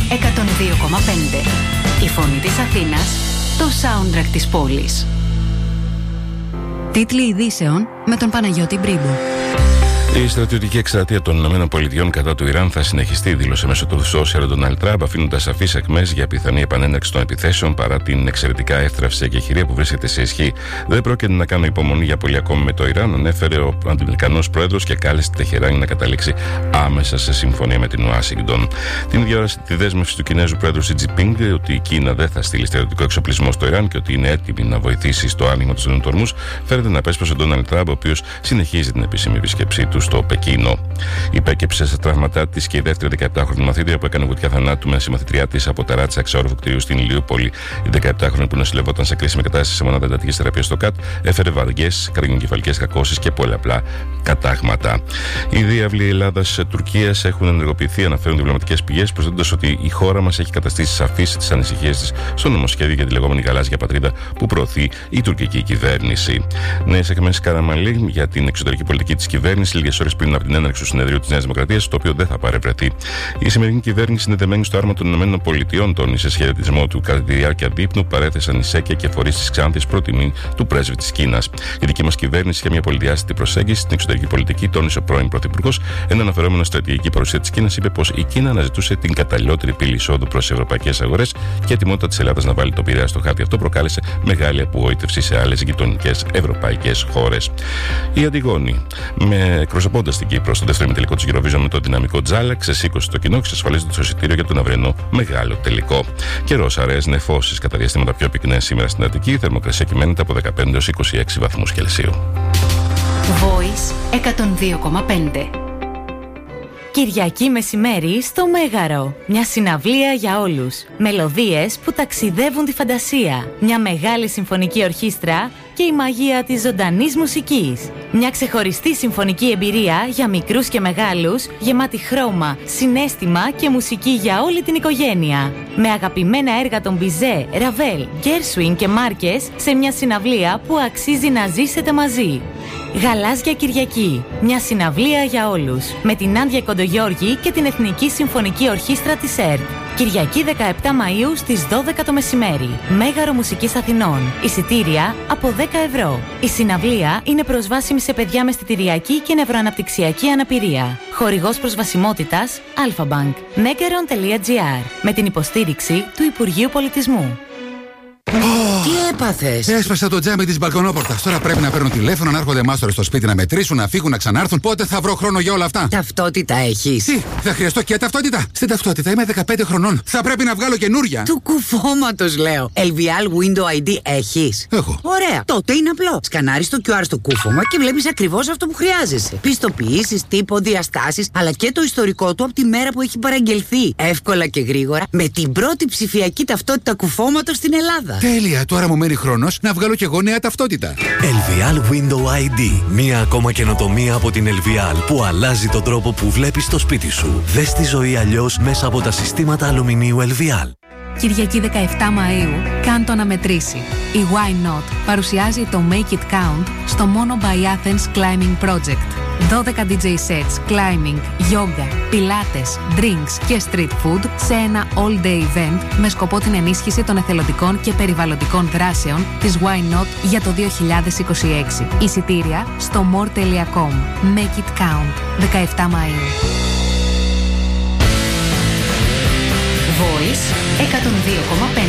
102,5. Η φωνή της Αθήνας, το soundtrack της πόλης. Τίτλοι ειδήσεων με τον Παναγιώτη Μπρίμπο. Η στρατιωτική εκστρατεία των ΗΠΑ κατά του Ιράν θα συνεχιστεί, δήλωσε μέσω του social ο Ντόναλντ Τραμπ, αφήνοντας σαφείς εκμές για πιθανή επανέναρξη των επιθέσεων παρά την εξαιρετικά εύθραυση εκεχηρία που βρίσκεται σε ισχύ. Δεν πρόκειται να κάνω υπομονή για πολύ ακόμη με το Ιράν, ανέφερε ο Αμερικανός πρόεδρος και κάλεσε τη Τεχεράνη να καταλήξει άμεσα σε συμφωνία με την Ουάσιγκτον. Την ίδια ώρα, τη δέσμευση του Κινέζου πρόεδρου Σι Τζινπίνγκ ότι η Κίνα δεν θα στείλει στρατιωτικό εξοπλισμό στο Ιράν και ότι είναι έτοιμη να βοηθήσει στο άνοιγμα των συνορμού, φέρεται να απέσπασε ο Ντόναλντ Τραμπ, ο οποίος συνεχίζει την επίσημη επίσκεψή του στο Πεκίνο. Υπέκυψε στα τραύματά τη και η δεύτερη 17χρονη μαθήτρια που έκανε βουτιά θανάτου με συμμαθητριά τη από ταράτσα εξόρροφου κτηρίου στην Ηλιούπολη. Η 17χρονη που νοσηλευόταν σε κρίσιμη κατάσταση σε μονάδα εντατική θεραπεία στο ΚΑΤ έφερε βαριές καρδιοκεφαλικές κακώσεις και πολλαπλά κατάγματα. Οι διάβλοι Ελλάδας-Τουρκίας έχουν ενεργοποιηθεί, αναφέρουν διπλωματικές πηγές, προσθέτοντας ότι η χώρα μας έχει καταστήσει σαφείς τις ανησυχίες της στο νομοσχέδιο για τη λεγόμενη γαλάζια πατρίδα που προωθεί η τουρκική κυβέρνηση. Νέες εκμές Καραμανλή για την εξωτερική πολιτική της κυβέρνησης, λίγες ώρες πριν από την έναρξη του συνεδρίου της Νέας Δημοκρατίας, το οποίο δεν θα παρευρεθεί. Η σημερινή κυβέρνηση, συνδεδεμένη στο άρμα των ΗΠΑ, τόνισε σε χαιρετισμό του κατά τη διάρκεια δείπνου που παρέθεσαν Ισέκια και φορείς της Ξάνθης προ τιμή του πρέσβη της Κίνας. Η δική μας κυβέρνηση είχε μια πολυδιάστατη προσέγγιση στην εξωτερική πολιτική, τόνισε ο πρώην Πρωθυπουργός, ενώ αναφερόμενο στρατηγική παρουσία της Κίνας, είπε πως η Κίνα αναζητούσε την καταλληλότερη πύλη εισόδου προς τις ευρωπαϊκές αγορές και η ετοιμότητα της Ελλάδας να βάλει το Πειραιά στο χάρτη. Αυτό προκάλεσε μεγάλη απογοήτευση σε άλλες γειτονικές ευρωπαϊκές χώρες. Η Αντιγόνη, εκπροσωπώντας την Κύπρο στο δεύτερο ημιτελικό της Eurovision με το δυναμικό Τζάλα, ξεσήκωσε το κοινό και εξασφαλίζεται το εισιτήριο για τον αυριανό μεγάλο τελικό. Καιρός, αραιές νεφώσεις κατά διαστήματα πιο πυκνές σήμερα στην Αττική. Η θερμοκρασία κυμαίνεται από 15 έως 26 βαθμούς Κελσίου. Voice 102,5. Κυριακή μεσημέρι στο Μέγαρο. Μια συναυλία για όλους. Μελωδίες που ταξιδεύουν τη φαντασία. Μια μεγάλη συμφωνική ορχήστρα και η μαγεία της ζωντανής μουσικής. Μια ξεχωριστή συμφωνική εμπειρία για μικρούς και μεγάλους, γεμάτη χρώμα, συναίσθημα και μουσική για όλη την οικογένεια. Με αγαπημένα έργα των Μπιζέ, Ραβέλ, Γκέρσουιν και Μάρκες σε μια συναυλία που αξίζει να ζήσετε μαζί. Γαλάζια Κυριακή. Μια συναυλία για όλους. Με την Άντια Κοντογιώργη και την Εθνική Συμφωνική Ορχήστρα της ΕΡΤ. Κυριακή 17 Μαΐου στις 12 το μεσημέρι. Μέγαρο Μουσικής Αθηνών. Εισιτήρια από 10 ευρώ. Η συναυλία είναι προσβάσιμη σε παιδιά με αισθητηριακή και νευροαναπτυξιακή αναπηρία. Χορηγός προσβασιμότητας Alphabank. Megaron.gr. Με την υποστήριξη του Υπουργείου Πολιτισμού. Τι έπαθες? Έσπασα το τζάμι της μπαλκονόπορτας. Τώρα πρέπει να παίρνω τηλέφωνο, να έρχονται μάστορες στο σπίτι να μετρήσουν, να φύγουν, να ξανάρθουν. Πότε θα βρω χρόνο για όλα αυτά? Ταυτότητα έχεις? Τι, θα χρειαστώ και ταυτότητα? Στην ταυτότητα είμαι 15 χρονών. Θα πρέπει να βγάλω καινούρια. Του κουφώματος λέω. LVL Window ID έχεις? Έχω. Ωραία. Τότε είναι απλό. Σκανάρεις το QR στο κούφωμα και βλέπεις ακριβώς αυτό που χρειάζεσαι. Πιστοποιήσεις, τύπο, διαστάσεις, αλλά και το ιστορικό του από τη μέρα που έχει παραγγελθεί. Εύκολα και γρήγορα με την πρώτη ψηφιακή ταυτότητα κουφώματος στην Ελλάδα. Τέλεια, τώρα μου μένει χρόνος να βγάλω κι εγώ νέα ταυτότητα. LVL Window ID. Μία ακόμα καινοτομία από την LVL που αλλάζει τον τρόπο που βλέπεις το σπίτι σου. Δες τη ζωή αλλιώς μέσα από τα συστήματα αλουμινίου LVL. Kyrgyaki 17 Μαΐου, κάν το να μετρήσει. Η Why Not παρουσιάζει το Make It Count στο Mono by Athens Climbing Project. 12 DJ sets, climbing, yoga, pilates, drinks και street food σε ένα all-day event με σκοπό την ενίσχυση των εθελοντικών και περιβαλλοντικών δράσεων της Why Not για το 2026. Εισιτήρια στο more.com. Make It Count. 17 Μαΐου. Voice 102,5.